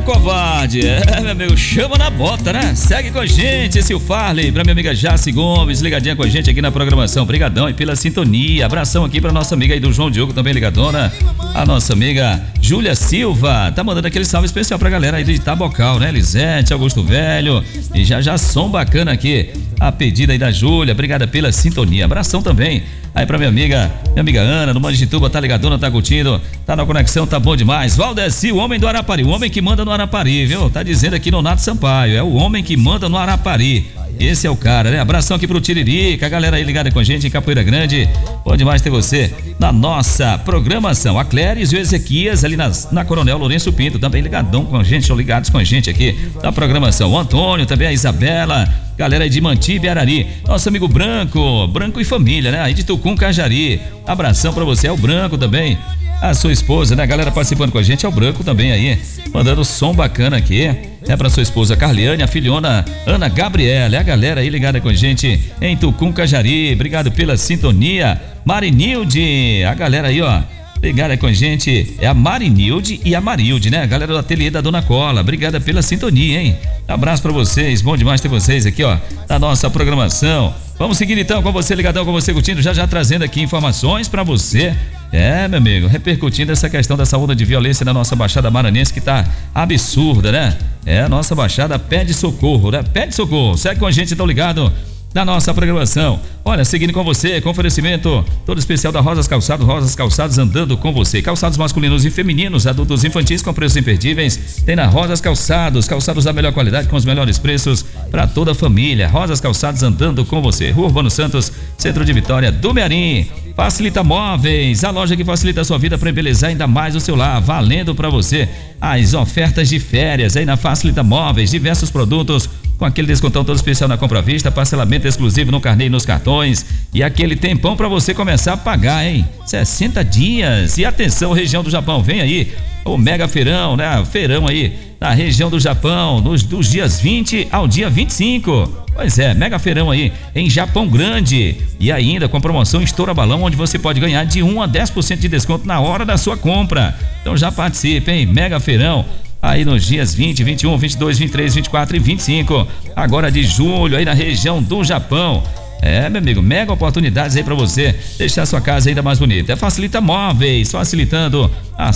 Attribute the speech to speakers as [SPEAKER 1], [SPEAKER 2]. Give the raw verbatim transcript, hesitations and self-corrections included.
[SPEAKER 1] é covarde. É, meu amigo, chama na bota, né? Segue com a gente, esse é o Farley, pra minha amiga Jaci Gomes, ligadinha com a gente aqui na programação. Brigadão e pela sintonia. Abração aqui pra nossa amiga aí do João Diogo, também ligadona. A nossa amiga Júlia Silva, tá mandando aquele salve especial pra galera aí de Itabocal, né? Lisete, Augusto Velho, e já já som bacana aqui. A pedida aí da Júlia, obrigada pela sintonia. Abração também aí pra minha amiga, minha amiga Ana, no Manjituba, tá ligadona, tá curtindo, tá na conexão, tá bom demais. Valdeci, o homem do Arapari, o homem que manda no Arapari, viu? Tá dizendo aqui no Nato Sampaio, é o homem que manda no Arapari. Esse é o cara, né? Abração aqui pro Tiririca, a galera aí ligada com a gente em Capoeira Grande. Bom demais ter você na nossa programação. A Cléris e o Ezequias ali nas, na Coronel Lourenço Pinto, também ligadão com a gente, ou ligados com a gente aqui na programação. O Antônio, também a Isabela, galera aí de Mantibe e Arari. Nosso amigo Branco, Branco e família, né? Aí de Tucum, Cajari. Abração pra você, é o Branco também. A sua esposa, né? A galera participando com a gente, é o Branco também aí, mandando som bacana aqui. É pra sua esposa Carliane, a filhona Ana Gabriela, é a galera aí ligada com a gente em Tucum, Cajari. Obrigado pela sintonia. Marinilde, a galera aí, ó, ligada com a gente, é a Marinilde e a Marilde, né? A galera do ateliê da Dona Cola, obrigada pela sintonia, hein? Abraço pra vocês, bom demais ter vocês aqui, ó, na nossa programação. Vamos seguir então com você, ligadão com você, curtindo, já já trazendo aqui informações pra você. É, meu amigo, repercutindo essa questão dessa onda de violência na nossa Baixada Maranhense, que tá absurda, né? É, a nossa Baixada pede socorro, né? Pede socorro, segue com a gente, então ligado da nossa programação. Olha, seguindo com você, com oferecimento todo especial da Rosas Calçados, Rosas Calçados andando com você. Calçados masculinos e femininos, adultos e infantis com preços imperdíveis. Tem na Rosas Calçados, calçados da melhor qualidade com os melhores preços para toda a família. Rosas Calçados andando com você. Rua Urbano Santos, centro de Vitória do Mearim. Facilita Móveis, a loja que facilita a sua vida para embelezar ainda mais o seu lar, valendo para você as ofertas de férias aí na Facilita Móveis, diversos produtos com aquele descontão todo especial na compra à vista, parcelamento exclusivo no carnê e nos cartões e aquele tempão para você começar a pagar, hein? sessenta dias. E atenção, região do Japão, vem aí o mega feirão, né? Feirão aí na região do Japão, nos, dos dias vinte ao dia vinte e cinco. Pois é, mega feirão aí em Japão Grande e ainda com a promoção Estoura Balão, onde você pode ganhar de um a dez por cento de desconto na hora da sua compra. Então já participe, hein? Mega feirão aí nos dias vinte, vinte e um, vinte e dois, vinte e três, vinte e quatro e vinte e cinco, agora de julho aí na região do Japão. É, meu amigo, mega oportunidades aí pra você deixar sua casa ainda mais bonita. É Facilita Móveis, facilitando a